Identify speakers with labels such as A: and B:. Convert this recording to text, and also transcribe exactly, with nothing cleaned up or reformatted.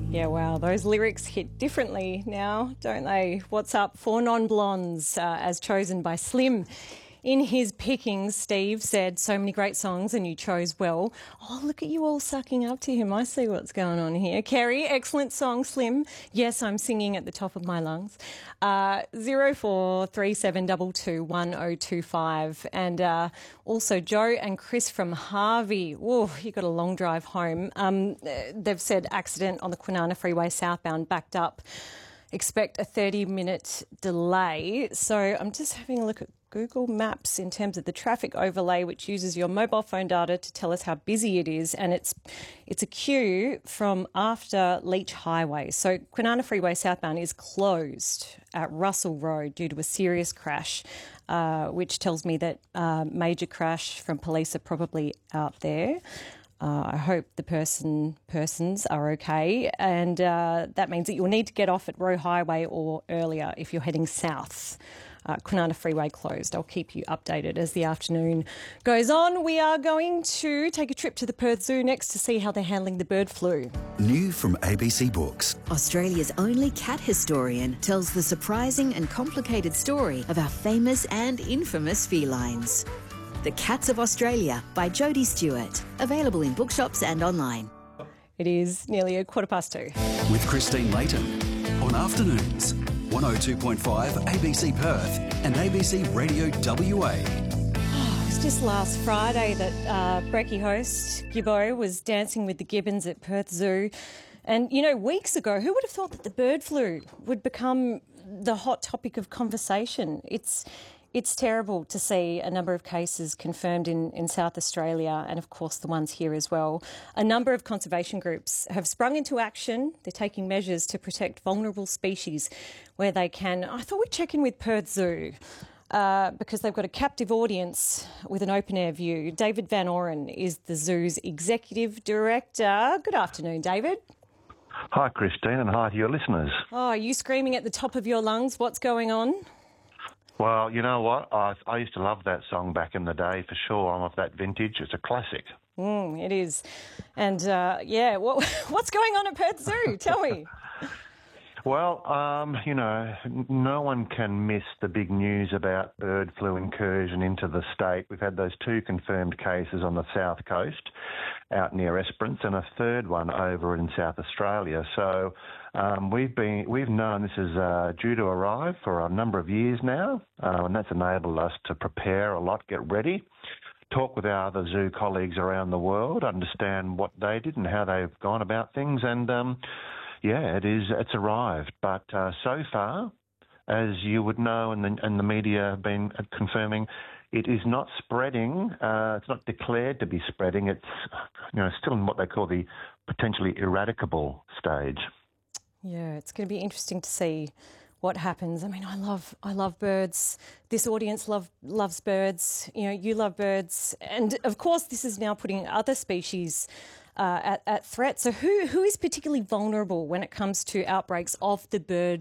A: Yeah, wow, those lyrics hit differently now, don't they? What's up? Four non-blondes, uh, as chosen by Slim. In his pickings, Steve said, so many great songs and you chose well. Oh, look at you all sucking up to him. I see what's going on here. Kerry, excellent song, Slim. Yes, I'm singing at the top of my lungs. Uh, zero four three seven two two one zero two five. And uh, also Joe and Chris from Harvey. Whoa, you got a long drive home. Um, they've said accident on the Kwinana Freeway southbound backed up. Expect a thirty minute delay. So I'm just having a look at Google Maps in terms of the traffic overlay, which uses your mobile phone data to tell us how busy it is. And it's it's a queue from after Leach Highway. So Kwinana Freeway southbound is closed at Russell Road due to a serious crash, uh, which tells me that uh, major crash from police are probably out there. Uh, I hope the person persons are okay, and uh, that means that you'll need to get off at Roe Highway or earlier if you're heading south. Uh, Kwinana Freeway closed. I'll keep you updated as the afternoon goes on. We are going to take a trip to the Perth Zoo next to see how they're handling the bird flu.
B: New from A B C Books.
C: Australia's only cat historian tells the surprising and complicated story of our famous and infamous felines. The Cats of Australia by Jodie Stewart. Available in bookshops and online.
A: It is nearly a quarter past two.
B: With Christine Layton on Afternoons. one oh two point five A B C Perth and A B C Radio W A.
A: Oh, it was just last Friday that uh, Brekkie host Gibbo was dancing with the gibbons at Perth Zoo. And, you know, weeks ago, who would have thought that the bird flu would become the hot topic of conversation? It's... It's terrible to see a number of cases confirmed in, in South Australia and, of course, the ones here as well. A number of conservation groups have sprung into action. They're taking measures to protect vulnerable species where they can. I thought we'd check in with Perth Zoo uh, because they've got a captive audience with an open-air view. David Van Oren is the zoo's executive director. Good afternoon, David.
D: Hi, Christine, and hi to your listeners.
A: Oh, are you screaming at the top of your lungs? What's going on?
D: Well, you know what? I, I used to love that song back in the day, for sure. I'm of that vintage. It's a classic.
A: Mm, it is. And, uh, yeah, what, what's going on at Perth Zoo? Tell me.
D: Well, um, you know, no one can miss the big news about bird flu incursion into the state. We've had those two confirmed cases on the south coast out near Esperance and a third one over in South Australia. So um, we've been we've known this is uh, due to arrive for a number of years now, uh, and that's enabled us to prepare a lot, get ready, talk with our other zoo colleagues around the world, understand what they did and how they've gone about things, and um, yeah, it is. It's arrived, but uh, so far, as you would know, and the, and the media have been confirming, it is not spreading. Uh, it's not declared to be spreading. It's you know still in what they call the potentially eradicable stage.
A: Yeah, it's going to be interesting to see what happens. I mean, I love I love birds. This audience love loves birds. You know, you love birds, and of course, this is now putting other species Uh, at, at threat. So who who is particularly vulnerable when it comes to outbreaks of the bird